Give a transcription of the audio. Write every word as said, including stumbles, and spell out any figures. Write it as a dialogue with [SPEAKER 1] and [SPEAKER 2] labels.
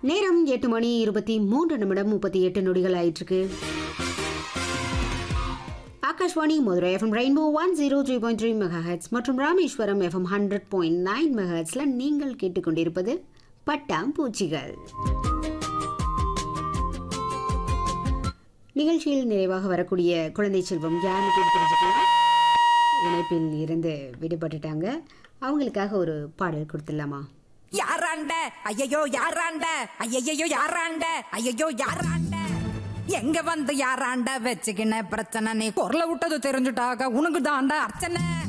[SPEAKER 1] நேரம் எட்டு மணி இருபத்தி மூன்று நிமிடம் முப்பத்தி எட்டு நொடிகள் ஆயிற்றுக்கு. Akashvani Madurai FM rainbow one zero three point three mega heads மற்றும் Rameswaram FM hundred point nine mega ஹெட்ஸ்ல நீங்கள் கேட்டுக்கொண்டிருப்பது பட்டாம்பூச்சிகள். நிகழ்ச்சியில் நிறைவாக வரக்கூடிய குழந்தை செல்வம் யாருன்னு கேட்டு தெரிஞ்சுக்கலாம். இணைப்பில் இருந்து விடுபட்டுட்டாங்க. அவங்களுக்காக ஒரு பாடல் கொடுத்துடலாமா?
[SPEAKER 2] யாராண்ட ஐயோ யாராண்ட ஐயோ யாராண்ட ஐயோ யாராண்ட எங்க வந்து யாராண்ட வச்சுக்கின பிரச்சனை நீ குரல விட்டது தெரிஞ்சுட்டாக உனக்கு தாண்டா அர்ச்சனை.